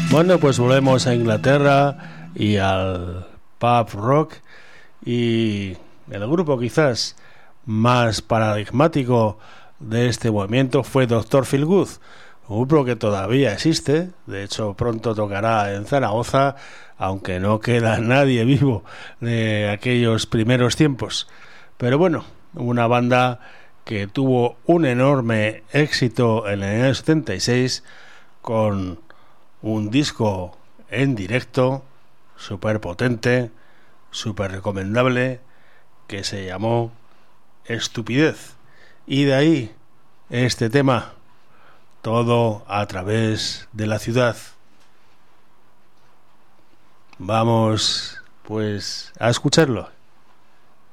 Bueno, pues volvemos a Inglaterra y al pub rock, y el grupo quizás más paradigmático de este movimiento fue Dr. Feelgood, un grupo que todavía existe, de hecho pronto tocará en Zaragoza, aunque no queda nadie vivo de aquellos primeros tiempos. Pero bueno, una banda que tuvo un enorme éxito en el año 76 con un disco en directo súper potente, súper recomendable, que se llamó Estupidez. Y de ahí este tema, Todo a través de la ciudad. Vamos pues a escucharlo.